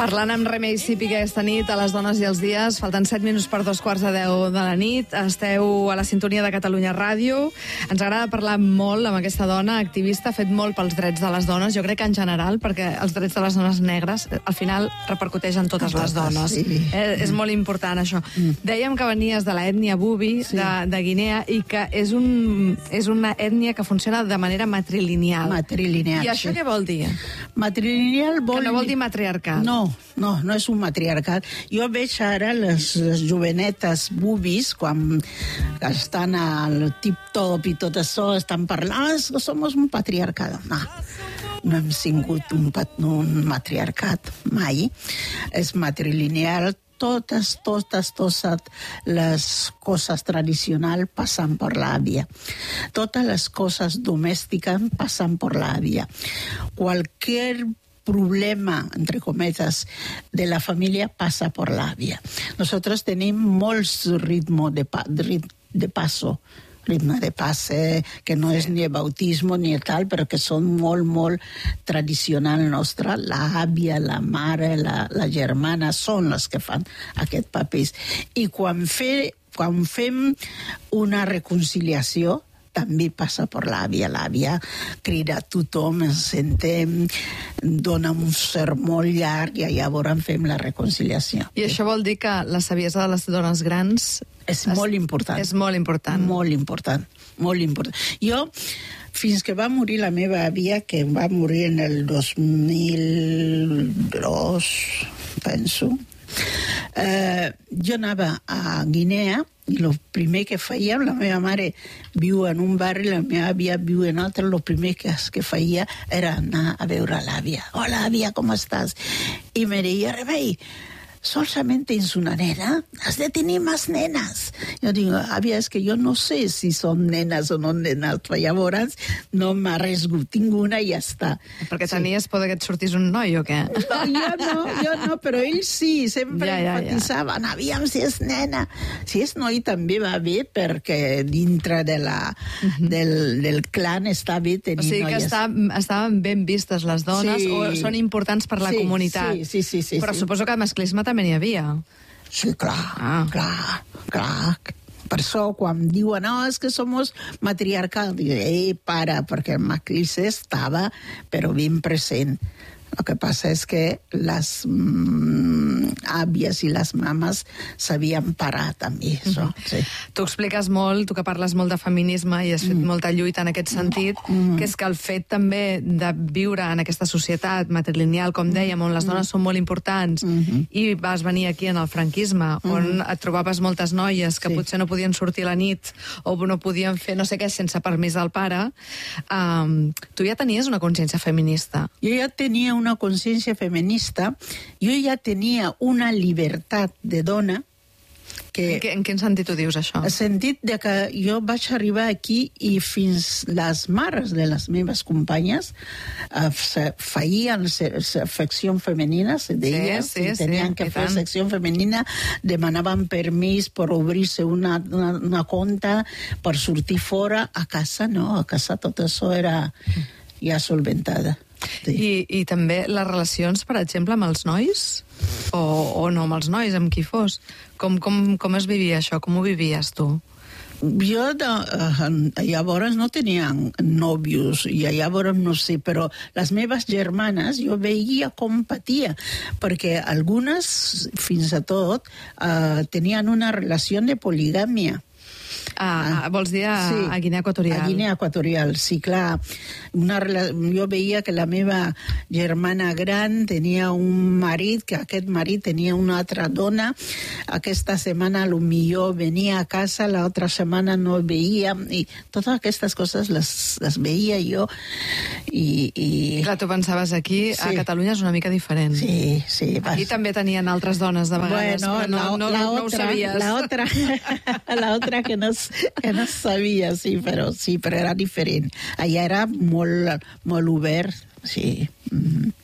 Parlant amb Remei Sipi aquesta nit a Les Dones i els Dies, falten 7 minuts per 2:15 de la nit. Esteu a la sintonia de Catalunya Ràdio. Ens agrada parlar molt amb aquesta dona activista, ha fet molt pels drets de les dones, jo crec que en general, perquè els drets de les dones negres al final repercuteix en totes les dones. Sí. És molt important això. Dèiem que venies de l'ètnia Bubi, de Guinea, i que és una ètnia que funciona de manera matrilineal. Matrilineal, I això què vol dir? Matrilineal vol... Que no vol dir matriarcat. No és un matriarcat. Jo veig ara les jovenetes bubis, quan estan al tip-top i tot això, estan parlant, som un patriarcat. No hem tingut un matriarcat mai. És matrilineal. Totes les coses tradicionals passen per l'àvia. Totes les coses domèstiques passen per l'àvia. Qualsevol problema, entre cometas, de la familia pasa por la àvia. Nosotros tenim molts ritme de passe, que no és ni bautisme ni tal, però que són molt tradicional nostre. L'àvia, la mare, la germana són les que fan aquest paper. I quan fem una reconciliació, també passa per l'àvia. L'àvia crida a tothom, ens sentem, dona un sermó llarg i llavors fem la reconciliació. I això vol dir que la saviesa de les dones grans... És molt important. És molt important. Molt important. Jo, fins que va morir la meva àvia, que va morir en el 2002, penso, jo anava a Guinea i el primer que feia, la meva mare viu en un barri, la meva àvia viu en altre, el primer que feia era anar a veure l'àvia. Hola, àvia, com estàs? I me deia, Remei, solamente tens una nena, has de tenir més nenes. Jo dic, àvia, és que jo no sé si són nenes o no nenes, però llavors no m'arrisco, tinc una i ja està. Perquè tenies por que et sortís un noi o què? Jo no, però ells sí, sempre enfatitzaven, aviam si és nena. Si és noi també va bé, perquè dintre del clan està bé tenir noies. O sigui que estaven ben vistes les dones, o són importants per la comunitat. Sí. Però suposo que masclisme també n'hi havia. Sí, clar. Per això, quan diuen, és que som matriarcal, dic, perquè el masclisme estava, però ben present. El que passa és que les àvies i les mames sabien parar també, això. Sí. Tu expliques molt, tu que parles molt de feminisme i has fet molta lluita en aquest sentit, que és que el fet també de viure en aquesta societat matrilineal, com dèiem, on les dones són molt importants, i vas venir aquí en el franquisme, on et trobaves moltes noies que potser no podien sortir a la nit o no podien fer no sé què sense permís del pare, tu ja tenies una consciència feminista. Jo ja tenia una consciència feminista, jo ja tenia una llibertat de dona que... En quin sentit ho dius, això? En el sentit de que jo vaig arribar aquí i fins les mares de les meves companyes feien secció femenina, se deia, tenien que fer secció femenina, demanaven permís per obrir-se una compte per sortir fora. A casa no, a casa tot això era ja solventada. Sí. I també les relacions, per exemple, amb els nois? O no amb els nois, amb qui fos? Com es vivia això? Com ho vivies tu? Jo llavors no tenia nòvios, i llavors no sé, però les meves germanes jo veia com patia, perquè algunes, fins a tot, tenien una relació de poligàmia. Vols dir a Guinea Equatorial? A Guinea Equatorial, sí, clar. Jo veia que la meva germana gran tenia un marit, que aquest marit tenia una altra dona. Aquesta setmana potser venia a casa, l'altra setmana no veia, i totes aquestes coses les veia jo. I clar, tu pensaves aquí, a Catalunya és una mica diferent. Sí. Aquí també tenien altres dones, de vegades, però no ho sabies. La otra que no sabia, però era diferent. Allà era molt obert, sí.